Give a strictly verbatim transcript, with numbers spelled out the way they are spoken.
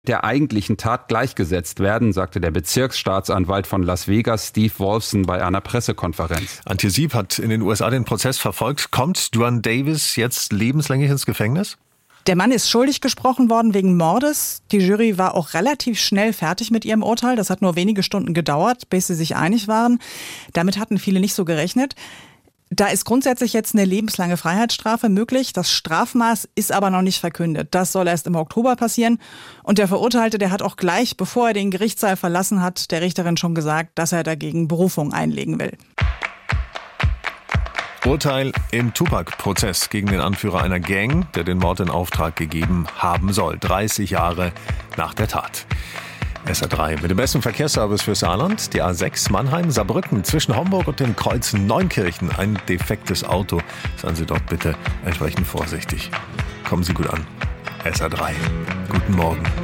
der eigentlichen Tat gleichgesetzt werden, sagte der Bezirksstaatsanwalt von Las Vegas, Steve Wolfson, bei einer Pressekonferenz. Antje Sieb hat in den U S A den Prozess verfolgt. Kommt Duane Davis jetzt lebenslänglich ins Gefängnis? Der Mann ist schuldig gesprochen worden wegen Mordes. Die Jury war auch relativ schnell fertig mit ihrem Urteil. Das hat nur wenige Stunden gedauert, bis sie sich einig waren. Damit hatten viele nicht so gerechnet. Da ist grundsätzlich jetzt eine lebenslange Freiheitsstrafe möglich. Das Strafmaß ist aber noch nicht verkündet. Das soll erst im Oktober passieren. Und der Verurteilte, der hat auch gleich, bevor er den Gerichtssaal verlassen hat, der Richterin schon gesagt, dass er dagegen Berufung einlegen will. Urteil im Tupac-Prozess gegen den Anführer einer Gang, der den Mord in Auftrag gegeben haben soll. dreißig Jahre nach der Tat. S R drei mit dem besten Verkehrsservice für Saarland. Die A sechs Mannheim-Saarbrücken zwischen Homburg und dem Kreuz Neunkirchen. Ein defektes Auto. Seien Sie dort bitte entsprechend vorsichtig. Kommen Sie gut an. S R drei. Guten Morgen.